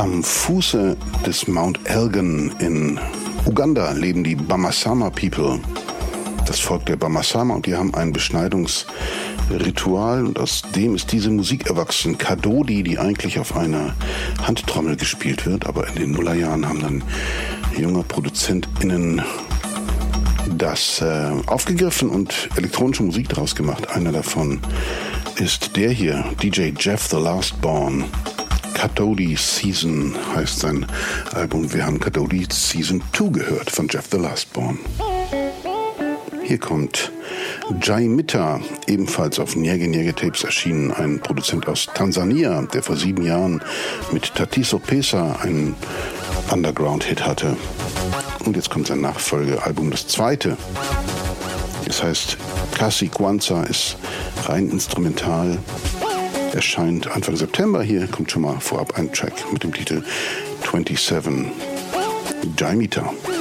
Am Fuße des Mount Elgon in Uganda leben die Bamasama People, das Volk der Bamasama, und die haben ein Beschneidungsritual und aus dem ist diese Musik erwachsen. Kadodi, die eigentlich auf einer Handtrommel gespielt wird, aber in den Nullerjahren haben dann junge ProduzentInnen das aufgegriffen und elektronische Musik daraus gemacht. Einer davon ist der hier, DJ Jeff the Last Born. Kadodi Season heißt sein Album. Wir haben Kadodi Season 2 gehört von Jeff the Last Born. Hier kommt Jai Mitta, ebenfalls auf Nyege Nyege Tapes erschienen, ein Produzent aus Tansania, der vor 7 Jahren mit Tatizo Pesa einen Underground-Hit hatte. Und jetzt kommt sein Nachfolgealbum, das zweite. Es heißt Kasi Kwanza, ist rein instrumental, erscheint Anfang September. Hier kommt schon mal vorab ein Track mit dem Titel 27. Jai Mitta.